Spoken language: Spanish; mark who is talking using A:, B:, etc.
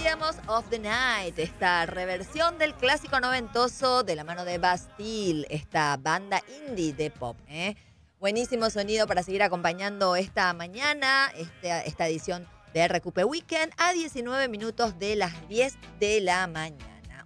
A: decíamos, Of the Night, esta reversión del clásico noventoso de la mano de Bastille, esta banda indie de pop. Buenísimo sonido para seguir acompañando esta mañana, esta edición de RQP Weekend a 19 minutos de las 10 de la mañana.